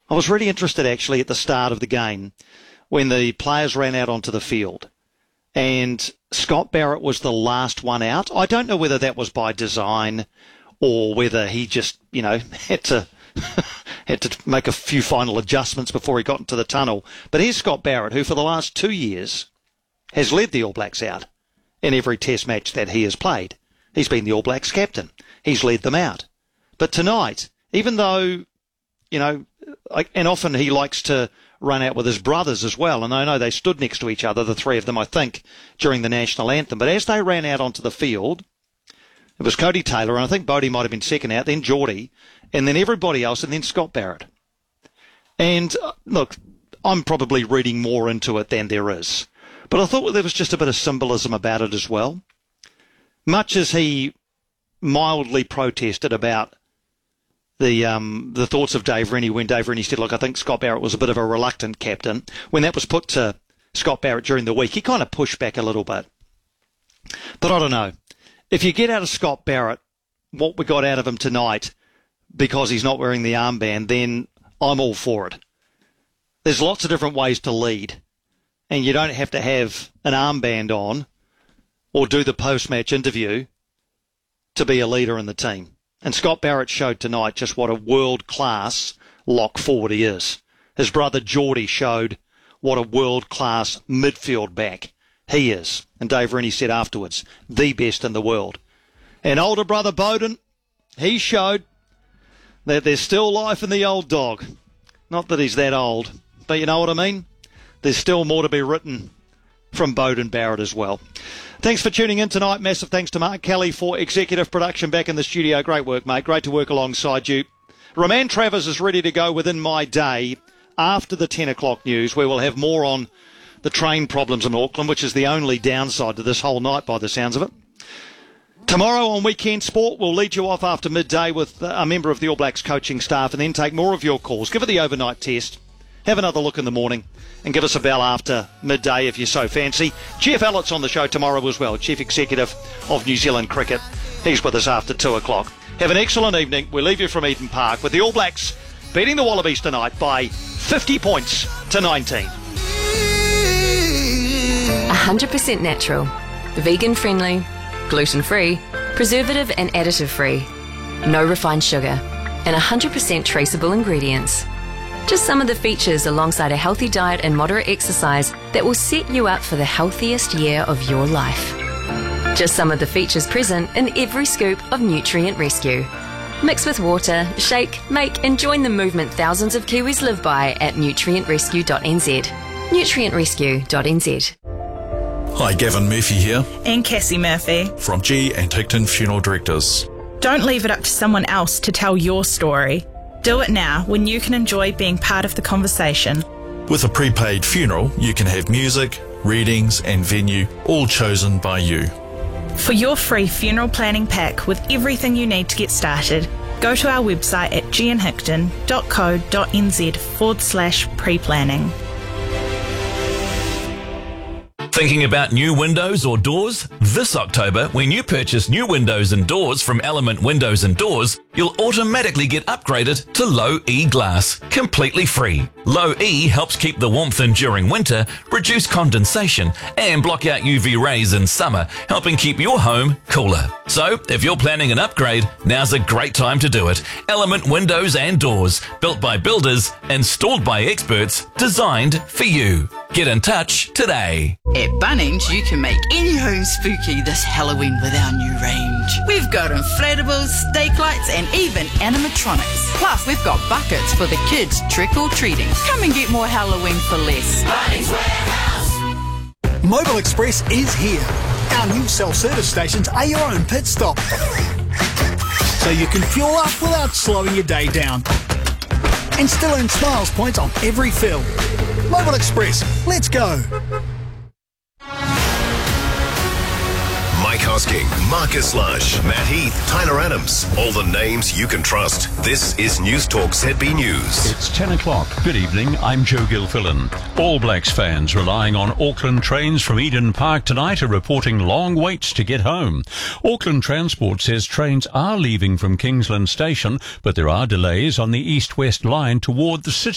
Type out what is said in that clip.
I was really interested actually at the start of the game when the players ran out onto the field and Scott Barrett was the last one out. I don't know whether that was by design or whether he just, had to had to make a few final adjustments before he got into the tunnel. But here's Scott Barrett, who for the last 2 years has led the All Blacks out in every test match that he has played. He's been the All Blacks captain. He's led them out. But tonight, even though, and often he likes to run out with his brothers as well, and I know they stood next to each other, the three of them, I think, during the national anthem. But as they ran out onto the field, it was Cody Taylor, and I think Bodie might have been second out, then Geordie, and then everybody else, and then Scott Barrett. And look, I'm probably reading more into it than there is. But I thought there was just a bit of symbolism about it as well. Much as he mildly protested about the thoughts of Dave Rennie when Dave Rennie said, look, I think Scott Barrett was a bit of a reluctant captain. When that was put to Scott Barrett during the week, he kind of pushed back a little bit. But I don't know. If you get out of Scott Barrett what we got out of him tonight because he's not wearing the armband, then I'm all for it. There's lots of different ways to lead, and you don't have to have an armband on or do the post-match interview to be a leader in the team. And Scott Barrett showed tonight just what a world-class lock forward he is. His brother Geordie showed what a world-class midfield back he is. And Dave Rennie said afterwards, the best in the world. And older brother Beauden, he showed that there's still life in the old dog. Not that he's that old, but you know what I mean? There's still more to be written from Beauden Barrett as well. Thanks for tuning in tonight. Massive thanks to Mark Kelly for executive production back in the studio. Great work, mate. Great to work alongside you. Roman Travers is ready to go within my day after the 10 o'clock news, where we'll have more on the train problems in Auckland, which is the only downside to this whole night by the sounds of it. Tomorrow on Weekend Sport, we'll lead you off after midday with a member of the All Blacks coaching staff and then take more of your calls. Give it the overnight test. Have another look in the morning and give us a bell after midday if you so fancy. Jeff Elliot's on the show tomorrow as well, Chief Executive of New Zealand Cricket. He's with us after 2 o'clock. Have an excellent evening. We'll leave you from Eden Park with the All Blacks beating the Wallabies tonight by 50 points to 19. 100% natural, vegan friendly, gluten free, preservative and additive free, no refined sugar, and 100% traceable ingredients. Just some of the features alongside a healthy diet and moderate exercise that will set you up for the healthiest year of your life. Just some of the features present in every scoop of Nutrient Rescue. Mix with water, shake, make and join the movement thousands of Kiwis live by at nutrientrescue.nz. nutrientrescue.nz. Hi, Gavin Murphy here. And Cassie Murphy. From G and Hickton Funeral Directors. Don't leave it up to someone else to tell your story. Do it now when you can enjoy being part of the conversation. With a prepaid funeral, you can have music, readings and venue all chosen by you. For your free funeral planning pack with everything you need to get started, go to our website at gianhickton.co.nz/pre-planning. Thinking about new windows or doors? This October, when you purchase new windows and doors from Element Windows and Doors, you'll automatically get upgraded to Low E glass, completely free. Low E helps keep the warmth in during winter, reduce condensation, and block out UV rays in summer, helping keep your home cooler. So, if you're planning an upgrade, now's a great time to do it. Element Windows and Doors, built by builders, installed by experts, designed for you. Get in touch today. At Bunnings, you can make any home spooky this Halloween with our new range. We've got inflatables, stake lights, and even animatronics. Plus, we've got buckets for the kids trick-or-treating. Come and get more Halloween for less. Bunnings Warehouse. Mobile Express is here. Our new self-service stations are your own pit stop. So you can fuel up without slowing your day down. And still earn Smiles points on every fill. Mobile Express, let's go. Mike Hosking, Marcus Lush, Matt Heath, Tyler Adams. All the names you can trust. This is News Talk ZB News. It's 10 o'clock. Good evening. I'm Joe Gilfillan. All Blacks fans relying on Auckland trains from Eden Park tonight are reporting long waits to get home. Auckland Transport says trains are leaving from Kingsland Station, but there are delays on the east-west line toward the city.